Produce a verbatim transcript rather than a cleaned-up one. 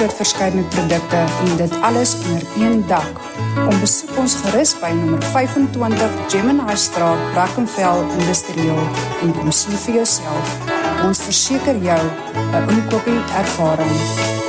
soort verskeidenheid produkte en dit alles onder een dak. Kom besoek ons gerus by nommer vyfentwintig Gemini Straat, Brackenfell Industrieel en kom sien vir jouself. Ons verseker jou 'n inkoopie ervaring.